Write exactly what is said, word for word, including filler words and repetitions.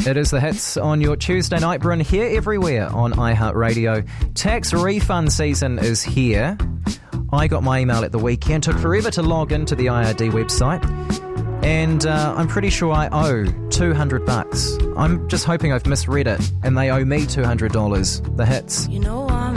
It is the hits on your Tuesday night, Bryn, here everywhere on iHeartRadio. Tax refund season is here. I got my email at the weekend, took forever to log into the I R D website, and uh, I'm pretty sure I owe two hundred bucks. I'm just hoping I've misread it, and they owe me two hundred dollars. The hits. You know